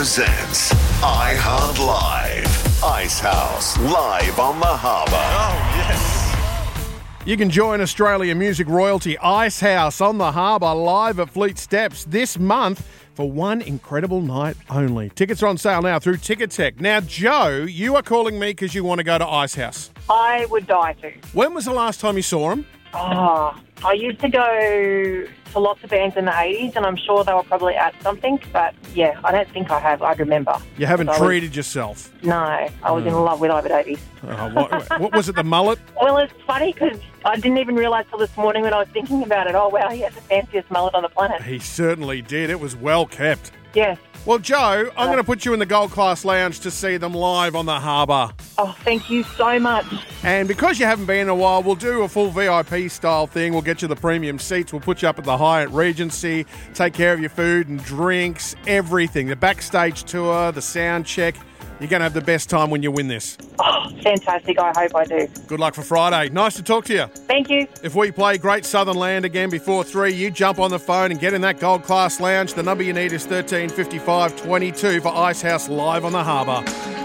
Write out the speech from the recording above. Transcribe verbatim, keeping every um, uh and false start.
presents iHeart Live. Ice House, live on the harbour. Oh, yes. You can join Australia music royalty Ice House on the harbour live at Fleet Steps this month for one incredible night only. Tickets are on sale now through Ticketek. Now, Joe, you are calling me because you want to go to Ice House. I would die to. When was the last time you saw them? Oh, I used to go to lots of bands in the eighties, and I'm sure they were probably at something, but yeah, I don't think I have. I remember. You haven't I was- treated yourself. No, I was in love with Ivor Davies. Oh, what, what was it, the mullet? Well, it's funny because I didn't even realise till this morning when I was thinking about it. Oh, wow, he has the fanciest mullet on the planet. He certainly did. It was well kept. Yes. Well, Joe, I'm going to put you in the Gold Class Lounge to see them live on the harbour. Oh, thank you so much. And because you haven't been in a while, we'll do a full V I P style thing. We'll get you the premium seats. We'll put you up at the Hyatt Regency, take care of your food and drinks, everything. The backstage tour, the sound check. You're going to have the best time when you win this. Oh, fantastic. I hope I do. Good luck for Friday. Nice to talk to you. Thank you. If we play Great Southern Land again before three, you jump on the phone and get in that Gold Class Lounge. The number you need is thirteen fifty-five twenty-two for Ice House live on the harbour.